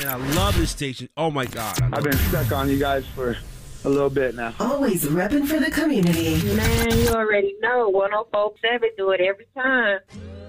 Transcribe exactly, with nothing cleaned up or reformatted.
man. I love this station. Oh, my God. I love I've been it. stuck on you guys for a little bit now. Always repping for the community. Man, you already know. one oh four point seven do it every time.